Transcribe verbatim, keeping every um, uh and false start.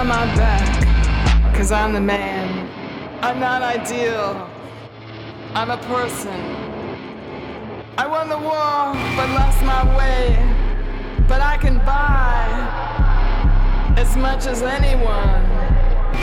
on my back, cause I'm the man. I'm not ideal, I'm a person. I won the war, but lost my way. But I can buy as much as anyone.